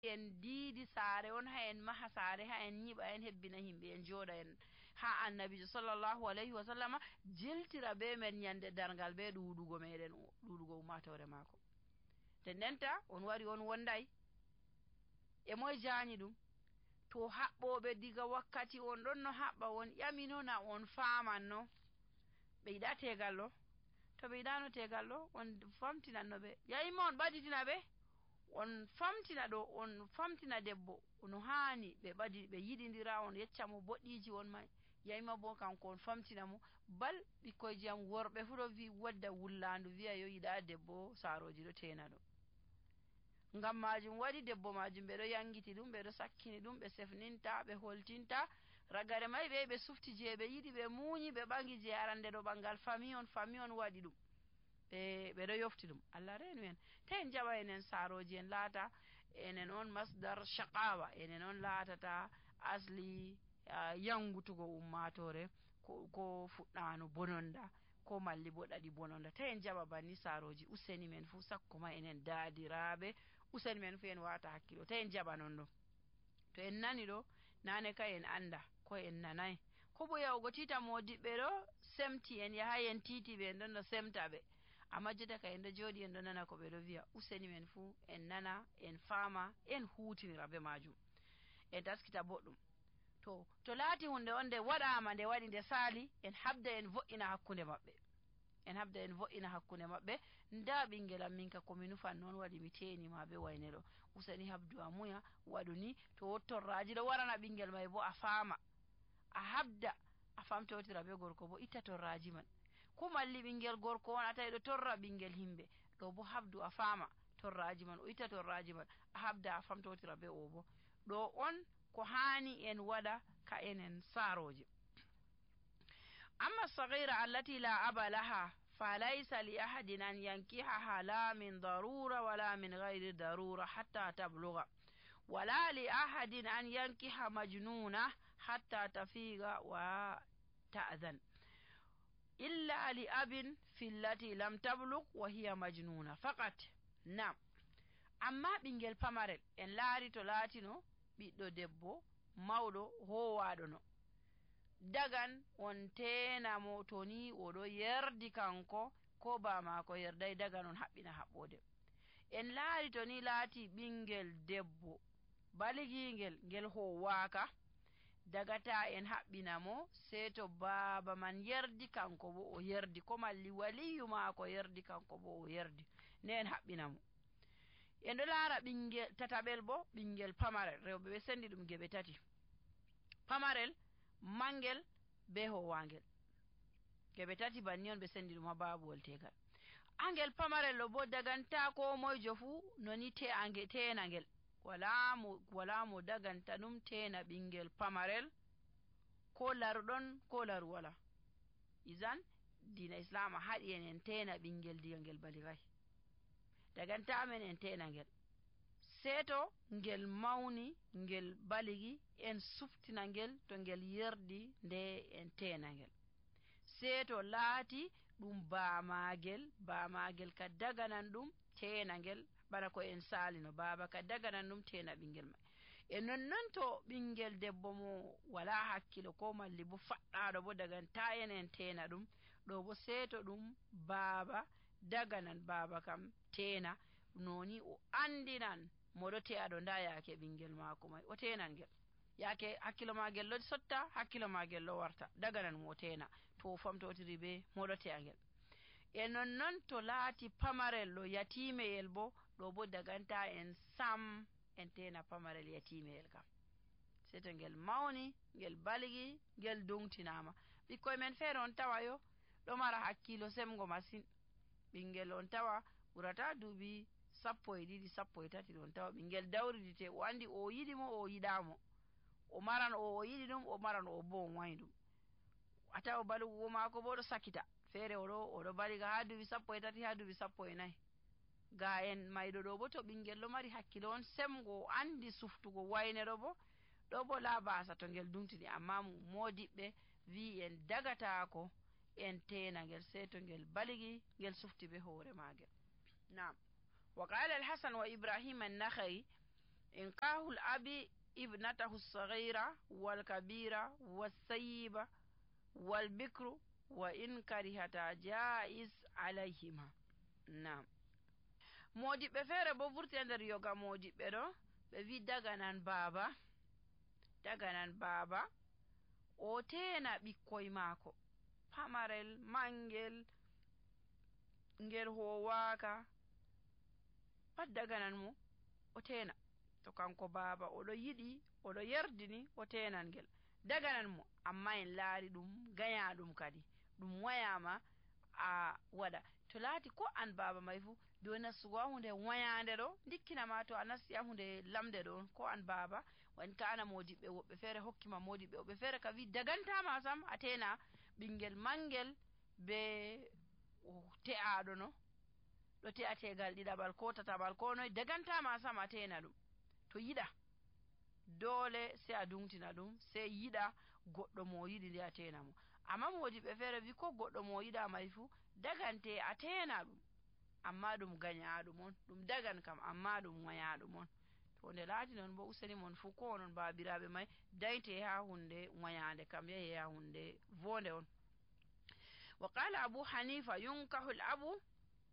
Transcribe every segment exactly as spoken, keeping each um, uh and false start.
en diidi saare on ha en maha saare ha en nyiɓa en hebbina himɓe en jooɗa en ha annabijo sallallahu alayhi wa sallama jeltira be men nyande dargal be ɗuuɗugo meɗen ɗuuɗugo ummatore maako te ndenta on wari on wonday e moye jaani ɗum to haɓɓoɓe diga wakkati on ɗon no haɓɓa won ƴaminona on faamanno ɓe yiɗa tegallo to ɓe yiɗano tegallo on famtinanno ɓe yayima on ɓaditina ɓe on famtina ɗo on famtina debbo no haani ɓe ɓadi ɓe yiɗidira on yeccamo boɗɗiji on may yayima bo kanko on famtina mo bal ɓikkoyji am worɓe fu ɗo wi wadda wullandu wiya yo yiɗa debbo saaroji ɗo tena ɗo ngam majum waɗi debbo majum ɓe ɗo yangiti ɗum ɓe ɗo sakkini ɗum ɓe sefninta ɓe holtinta ragare may ɓe ɓe sufti je ɓe yiɗi ɓe muuñi ɓe ɓangi je arande ɗo ɓangal fami on fami on waɗi ɗum ɓe ɓe ɗo yofti ɗum Allah renu en ta en jaɓa enen saaroji en laata enen on masdar shaqawa enen on laatata asli uh, yangutugo ummatore ko, ko fuɗɗano bononda ko malli bo ɗaɗi bononda ta en jaɓa banni saaroji useni men fu sakko ma enen daadiraɓe useni men fu en wata hakkilo ta en jaɓa non ɗo to en nani ɗo nane ka en anda ko en nanay ko bo yawgo tita modiɓɓe ɗo semti en yaha en titiɓe en ɗon no semta ɓe amma jotta ka en ɗo jooɗi en ɗo nana ko ɓe ɗo wiya useni men fu en nana en faama en hutinira be majum en taskita boɗɗum to to laati hunde on nde waɗama nde waɗi nde saali en habda en vo'ina hakkunde maɓɓe en habda en vo'ina hakkunde maɓɓe nda ɓingel am min ka komi nufan noon waɗi mi tenima be wayne ɗo useni habdu a muya waɗu ni to wottorraji ɗo warana ɓingel may bo a faama a habda a famtotira be gorko bo itta torraji man ko malli ɓingel gorko on a tawi ɗo torra ɓingel himɓe ɗo bo habdu a faama torraji man o itta torraji man a habda a famtotira be o bo ɗo on ko hani en waɗa ka enen saaroji amma sagira allati la aba laha falaysa li ahadin an yankihaha la min darura wala min gayri darura hatta tabluga wala li ahadin an yankiha majnuna hatta tafiga wa ta'zan illa li abin fillati lam tablug wa hiya majnuna faqat nam amma ɓingel pamarel en laari to laatino ɓiɗɗo debbo mawɗo howaɗo no dagan on tenamo to ni oɗo yerdi kanko ko ba mako yerday dagan on haɓɓina haɓɓode en laari to ni laati ɓingel debbo baligingel ngel howaka dagata en haɓɓinamo sei to baaba man yerdi kanko bo o yerdi ko malli waliyu maako yerdi kanko bo o yerdi ne en haɓɓinamo en ɗo laara ɓingel tataɓel bo ɓingel pamarel rewɓe ɓe sendi ɗum geɓe tati pamarel mangel be howangel geɓe tati banni on ɓe sendi ɗum ha babuwol tegal angel pamarel ɗo bo daganta ko moyjo fu noni te ange tenangel wala mo wala mo daganta ɗum tena ɓingel pamarel ko laruɗon ko laru wala isan dina islam haɗi en en tena ɓingel diga ngel baligay daganta men en tena ngel seeto ngel mawni ngel baligi en suftina ngel to ngel yerdi nde en tena ngel seeto laati ɗum baamagel baamagel ka daganan ɗum tena ngel bana ko en salino baba ka daganan ɗum tena ɓingel mai e nonnon to ɓingel debbo mo wala hakkilo ko malli bo faɗɗaɗo bo daganta en en tena ɗum ɗo bo seeto ɗum baba daganan baba kam tena noni o andinan moɗo te'aɗo nda yake ɓingel mako mai o tenan ngel yake hakkilo magel ɗo sotta hakkilo magel ɗo warta daganan mo tena to famtotiri be moɗo te'a ngel e nonnon to laati pamarel ɗo yatimeyel bo ɗo bo daganta en sam en tena pamarel yatimeyel kam sei to ngel mawni ngel baligi ngel dungtinama ɓikkoye men feere on tawa yo ɗo mara hakkilo semgo masin ɓingel on tawa ɓurata duuɓi sappo e ɗiɗi sappo e tati ɗon tawa ɓingel dawridite o andi o yiɗimo o yiɗamo o maran o o yiɗi ɗum o maran o bo on wayi ɗum a tawa balugo maako bo ɗo sakita feere oɗo oɗo baliga ha duuɓi sappo e tati ha duuɓi sappo e nayyi ga en mayɗo ɗo bo to ɓingel ɗo mari hakkilo on semgo o andi suftugo wayne ɗo bo ɗo bo labasa to ngel dumtini amma modiɓɓe wi en dagatako en tena ngel sei to ngel baligi ngel sufti be hoore magel nam wa qala al-hasan wa ibrahim an-nakhai inkahul abi ibnatahu saghira wal kabira wasayiba wal bikru wa in karihata jaiz alayhima. Nam modiɓɓe feere bo vurti e nder yoga modiɓɓe ɗo ɓe wi daganan baaba daganan baaba o teena ɓikkoy maako pamarel mangel ngel howaaka pat daganan mo o teena to kanko baaba oɗo yiɗi oɗo yerdini o tenan ngel daganan mo amma en laari ɗum gaya ɗum kadi ɗum wayama a waɗa to laati ko an baaba may fu do nastugo ha hunde wayande ɗo dikkinama to a nasti ha hunde lamde ɗo ko an baaba wan kana modiɓɓe woɓɓe feere hokkima modiɓɓe woɓɓe feere ka wi dagantama sam a tena ɓingel mangel be te'aɗo no ɗo te'a tegal ɗiɗaɓal ko tataɓal ko noy dagantama sam a tena ɗum to yiɗa dole sai a dungtina ɗum sai yiɗa goɗɗo mo yiɗi nde a tena mo amma modiɓɓe feere wi ko goɗɗo mo yiɗa may fu dagante a tena ɗum amma ɗum gañaɗum on ɗum dagan kam amma ɗum wayaɗum on to nde laati noon bo useni mon fu ko onon babiraɓe may dayte ha hunde wayande kam yahi ha hunde vonde on. wa qala abu hanifa yunkahu l abu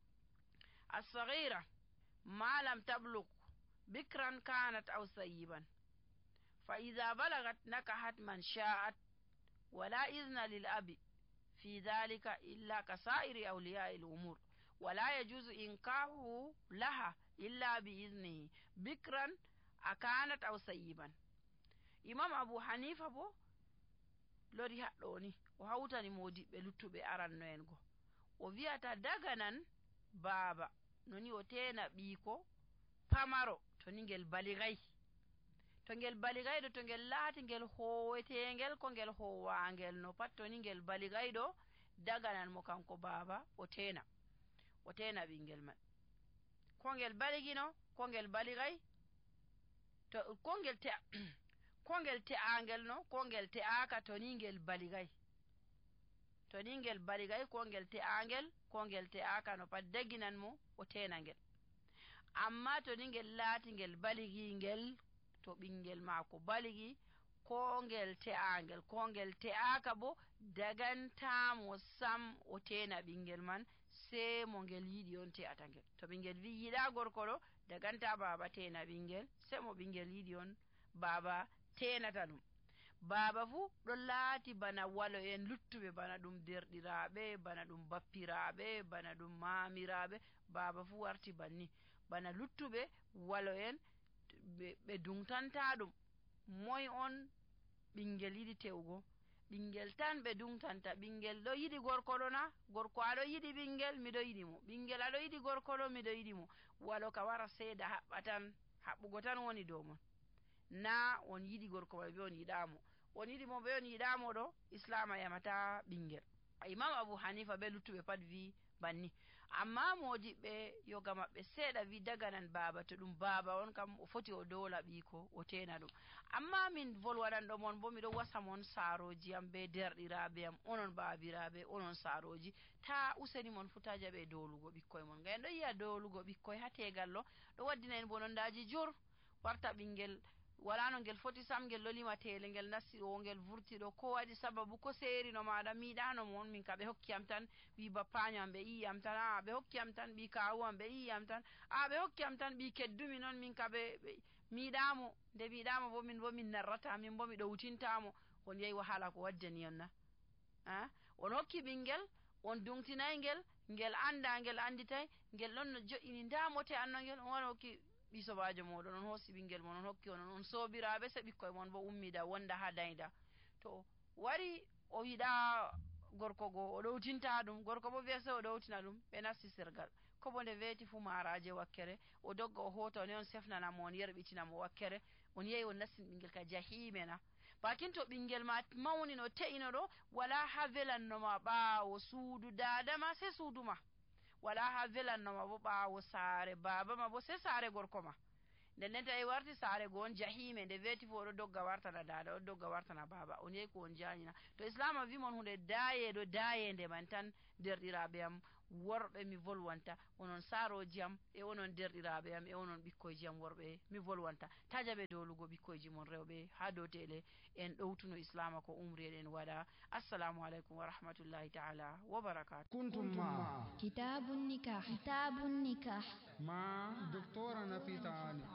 الصغيرة ما لم تبلغ بكرا كانت أو سيبا فإذا بلغت نكحت من شاءت ولا إذن للأب في ذلك إلا كسائر أولياء الأمور ولا يجوز إنكاحه لها إلا بإذنه بكرا أكانت أو سيبا. إمام أبو حنيفة بو lori haɗɗo ni o hawtani modiɓɓe luttuɓe aranno en go o wi'ata daganan baaba noni o tena ɓiiko pamaro to ni ngel baligay to ngel baligayɗo to ngel laati ngel howetengel ko ngel howangel no pat to ni ngel baligayɗo daganan mo kanko baaba o tena o tena ɓingel man ko ngel baligino ko ngel baligay to ko ngel te ko ngel te'angel no ko ngel te'aka to ni ngel baligay to ni ngel baligay ko ngel te'angel ko ngel te'aka no pat daginan mo o tena ngel amma to ni ngel laati ngel baligi ngel to ɓingel maako baligi ko ngel te'angel ko ngel te'aka bo dagantamo sam o tena ɓingel man sai mo ngel yiɗi on te'ata ngel to ɓingel wi yiɗa gorko ɗo daganta baaba tena ɓingel sai mo ɓingel yiɗi on baaba tenata ɗum baaba fu ɗo laati bana walo en luttuɓe bana ɗum derɗiraɓe bana ɗum bappiraɓe bana ɗum mamiraɓe baaba fu warti banni bana luttuɓe walo en ɓe dungtanta ɗum moy on ɓingel yiɗi tewgo ɓingel tan ɓe dungtanta ɓingel ɗo yiɗi gorko ɗo na gorko aɗo yiɗi ɓingel miɗo yiɗi mo ɓingel aɗo yiɗi gorko ɗo miɗo yiɗi mo walo ka wara seeda haɓɓa tan haɓɓugo tan woni dow mon na on yiɗi gorko mai be on yiɗamo on yiɗi mo be on yiɗamo ɗo islama yamata ɓingel. Imam Abu Hanifa be luttuɓe pat wi banni amma modiɓɓe yoga maɓɓe seeɗa wi daganan baaba to ɗum baaba on kam o foti o dola ɓiiko o tena ɗum amma min volwaɗanɗo mon bo miɗo wasa mon saaroji am be derɗiraɓe am onon baabiraɓe onon saaroji ta useni mon fu ta jaɓe dolugo ɓikkoye mon ga en ɗo yiya dolugo ɓikkoye ha tegal ɗo ɗo waddina en bonondaji jur warta ɓingel wala no ngel foti sam ngel lolima tele ngel nasti ɗo ngel vurti ɗo ko waɗi sababu ko seeri no maɗa miɗano mon min ka ɓe hokkiyam tan ɓi bappaño am ɓe yiyam tan a ɓe hokkiyam tan ɓi kawu am ɓe yiyam tan a ɓe hokkiyam tan ɓi keddumi noon min ka ɓe miɗamo nde miɗamo bo min bo min narrata min bo mi ɗowtintamo on yehi wahala ko waddani on na a on hokki ɓingel on dungtinay ngel ngel anda ngel anditay ngel ɗon no joƴini ndamote anno ngel on wara hokki ɓi sobajo moɗon on hoosi ɓingel mon on hokki onon on sobiraɓe se ɓikkoye mon bo ummida wonda ha dayda to wari o yiɗa gorko go o ɗowtinta ɗum gorko bo wiya se o ɗowtina ɗum ɓe nasti sirgal ko bo nde weeti fu maraje wakkere o dogga o hota on on sefnanamo on yerɓitinamo wakkere on yehi on nastini ɓingel ka jahimena bakin to ɓingel ma mawni no te'ino ɗo wala ha velannoma ɓaawo suudu dadama se suudu ma wala ha velannoma bo ɓaawo saare baba ma bo se saare gorko ma nden nden tawi warti saare go on jahime nde weeti fo oɗo dogga wartana dada oɗo dogga wartana baba on yehi ko on jañina to islam a wimon hunde daayeɗo daayende man tan derɗiraɓe am worɓe mi volwanta onon saaroji am e onon derɗiraɓe am e onon ɓikkoyji am worɓe mi volwanta tajaɓe dowlugo ɓikkoyji mon rewɓe ha dow tele en ɗowtuno islama ko umri eɗen waɗa. assalamu aleykum wa rahmatullahi taala wa barakatu. kuntum ma kitabun nikah kitabun nikah ma doctora Nafisa Ali.